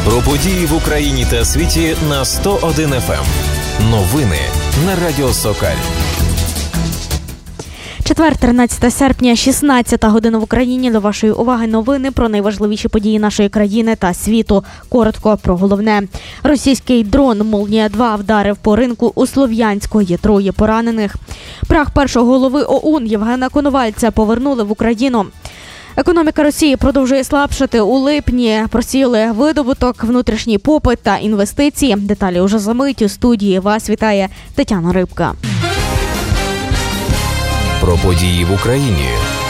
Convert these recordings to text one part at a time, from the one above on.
Про події в Україні та світі на 101 FM. Новини на Радіо Сокаль. Четвер, 13 серпня, 16 година в Україні. До вашої уваги новини про найважливіші події нашої країни та світу. Коротко про головне. Російський дрон «Молнія-2» вдарив по ринку у Слов'янську. Є 3 поранених. Прах першого голови ОУН Євгена Коновальця повернули в Україну. Економіка Росії продовжує слабшати. У липні просіли видобуток, внутрішній попит та інвестиції. Деталі уже за мить. У студії вас вітає Тетяна Рибка. Про події в Україні.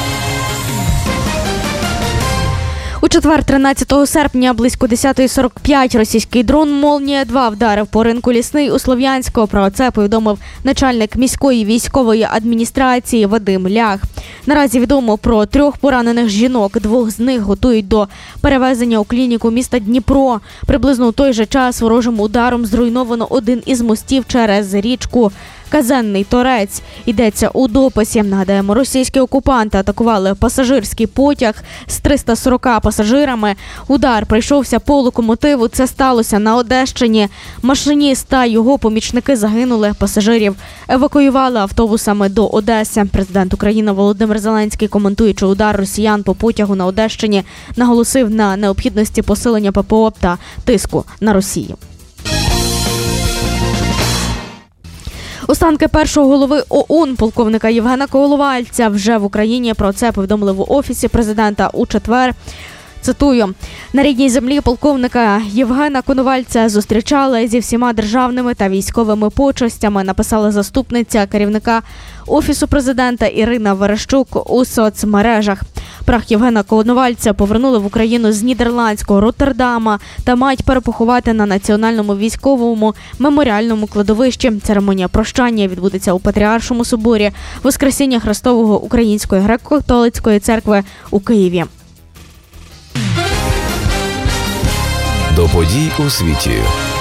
У четвер, 13 серпня, близько 10:45 російський дрон «Молнія-2» вдарив по ринку Лісний у Слов'янську. Про це повідомив начальник міської військової адміністрації Вадим Лях. Наразі відомо про 3 поранених жінок. 2 з них готують до перевезення у клініку міста Дніпро. Приблизно у той же час ворожим ударом зруйновано один із мостів через річку Казенний Торець. Йдеться у дописі. Нагадаємо, російські окупанти атакували пасажирський потяг з 340 пасажирами. Удар прийшовся по локомотиву. Це сталося на Одещині. Машиніст та його помічники загинули. Пасажирів евакуювали автобусами до Одеси. Президент України Володимир Зеленський, коментуючи удар росіян по потягу на Одещині, наголосив на необхідності посилення ППО та тиску на Росію. Останки першого голови ОУН, полковника Євгена Коновальця, вже в Україні. Про це повідомили в Офісі президента у четвер. Цитую: «На рідній землі полковника Євгена Коновальця зустрічали зі всіма державними та військовими почестями», написала заступниця керівника Офісу президента Ірина Верещук у соцмережах. Прах Євгена Коновальця повернули в Україну з нідерландського Роттердама та мають перепоховати на Національному військовому меморіальному кладовищі. Церемонія прощання відбудеться у Патріаршому соборі Воскресіння Христового Української греко-католицької церкви у Києві. До подій у світі.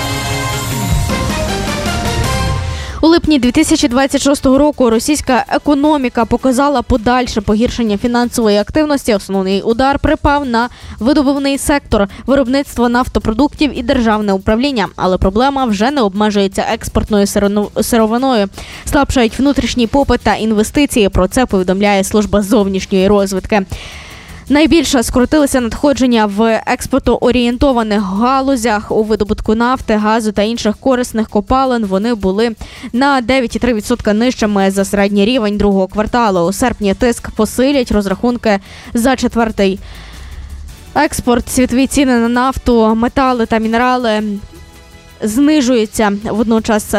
У липні 2026 року російська економіка показала подальше погіршення фінансової активності. Основний удар припав на видобувний сектор, виробництво нафтопродуктів і державне управління. Але проблема вже не обмежується експортною сировиною. Слабшають внутрішній попит та інвестиції. Про це повідомляє Служба зовнішньої розвідки. Найбільше скоротилися надходження в експортоорієнтованих галузях. У видобутку нафти, газу та інших корисних копалин вони були на 9,3% нижчими за середній рівень другого кварталу. У серпні тиск посилять розрахунки за четвертий експорт. Світові ціни на нафту, метали та мінерали знижуються. Водночас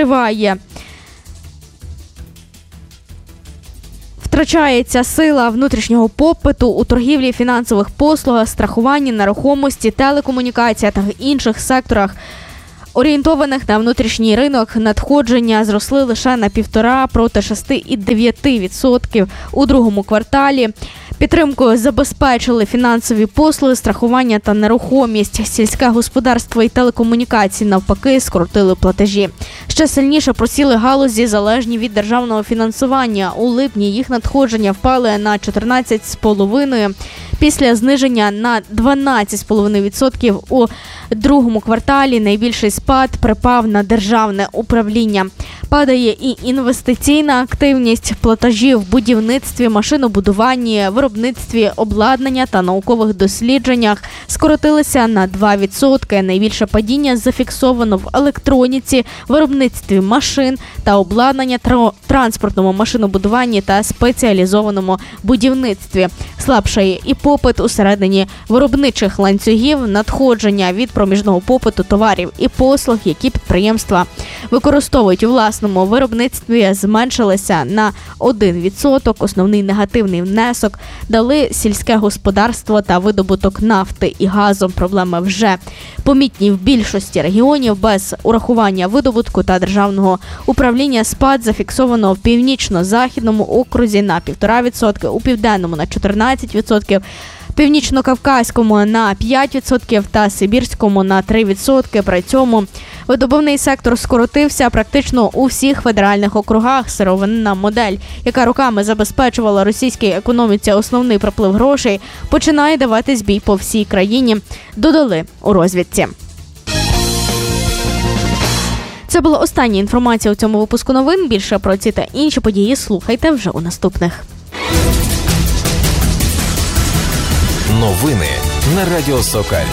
втрачається сила внутрішнього попиту у торгівлі, фінансових послугах, страхуванні, нерухомості, телекомунікаціях та інших секторах, орієнтованих на внутрішній ринок. Надходження зросли лише на 1,5% проти 6,9% у другому кварталі. Підтримкою забезпечили фінансові послуги, страхування та нерухомість. Сільське господарство і телекомунікації, навпаки, скоротили платежі. Ще сильніше просіли галузі, залежні від державного фінансування. У липні їх надходження впали на 14,5%, після зниження на 12,5% у другому кварталі. Найбільший спад припав на державне управління. Падає і інвестиційна активність, платежі в будівництві, машинобудуванні, виробництві обладнання та наукових дослідженнях скоротилися на 2%. Найбільше падіння зафіксовано в електроніці, виробництві машин та обладнання, транспортному машинобудуванні та спеціалізованому будівництві. Слабшає і попит усередині виробничих ланцюгів, надходження від проміжного попиту товарів і послуг, які підприємства використовують у власному виробництві, зменшилися на 1%. Основний негативний внесок дали сільське господарство та видобуток нафти і газу. Проблеми вже помітні в більшості регіонів. Без урахування видобутку та державного управління спад зафіксовано в північно-західному окрузі на 1,5%, у південному на 14%, Північно-Кавказькому на 5% та Сибірському на 3%. При цьому видобувний сектор скоротився практично у всіх федеральних округах. Сировинна модель, яка роками забезпечувала російській економіці основний приплив грошей, починає давати збій по всій країні, додали у розвідці. Це була остання інформація у цьому випуску новин. Більше про ці та інші події слухайте вже у наступних. Новини на Радіо Сокаль.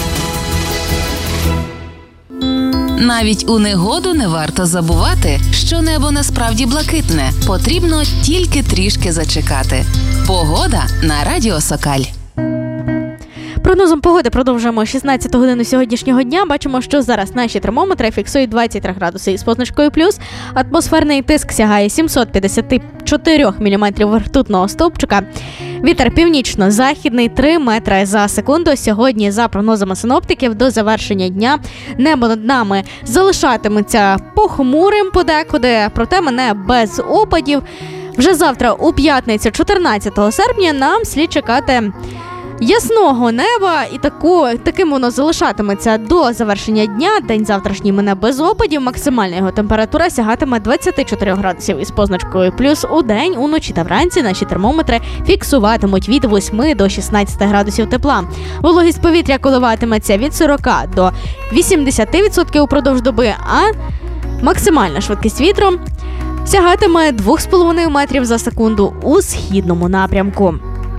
Навіть у негоду не варто забувати, що небо насправді блакитне. Потрібно тільки трішки зачекати. Погода на Радіо Сокаль. Прогнозом погоди продовжуємо 16 годину сьогоднішнього дня. Бачимо, що зараз наші термометри фіксують 23 градуси із позначкою плюс. Атмосферний тиск сягає 754 міліметрів ртутного стовпчика. Вітер північно-західний 3 метри за секунду. Сьогодні, за прогнозами синоптиків, до завершення дня небо над нами залишатиметься похмурим подекуди, проте мене без опадів. Вже завтра, у п'ятницю, 14 серпня, нам слід чекати ясного неба, і таким воно залишатиметься до завершення дня. День завтрашній мене без опадів. Максимальна його температура сягатиме 24 градусів із позначкою плюс. У день, уночі та вранці наші термометри фіксуватимуть від 8 до 16 градусів тепла. Вологість повітря коливатиметься від 40 до 80% упродовж доби, а максимальна швидкість вітру сягатиме 2,5 метрів за секунду у східному напрямку.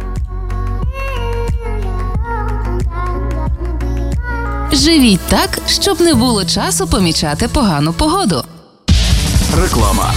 Живіть так, щоб не було часу помічати погану погоду. Реклама.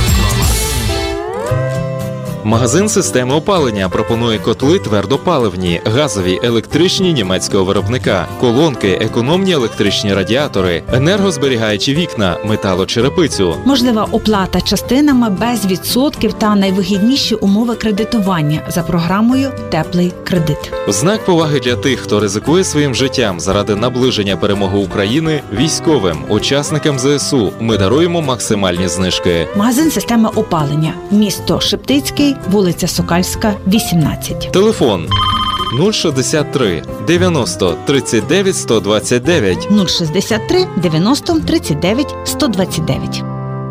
Магазин системи опалення пропонує котли твердопаливні, газові, електричні німецького виробника, колонки, економні електричні радіатори, енергозберігаючі вікна, металочерепицю. Можлива оплата частинами без відсотків та найвигідніші умови кредитування за програмою «Теплий кредит». В знак поваги для тих, хто ризикує своїм життям заради наближення перемоги України, військовим, учасникам ЗСУ ми даруємо максимальні знижки. Магазин системи опалення. Місто Шептицький, вулиця Сокальська, 18. Телефон 063 90 39 129 063 90 39 129.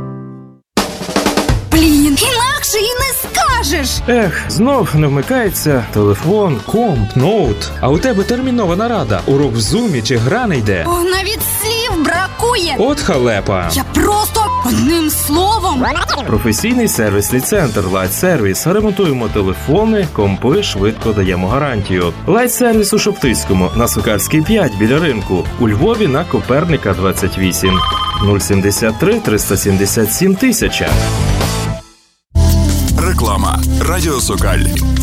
Блін, інакше і не скажеш. Знов не вмикається телефон, комп, ноут. А у тебе термінова нарада, урок в зумі чи гра не йде. О, навіть слів бракує. От халепа. Я просто одним словом. Професійний сервісний центр Light Service. Ремонтуємо телефони, компи, швидко даємо гарантію. Light Service у Шептицькому, на Сокальській 5 біля ринку. У Львові на Коперника 28. 073 377 1000. Реклама. Радіо Сокаль.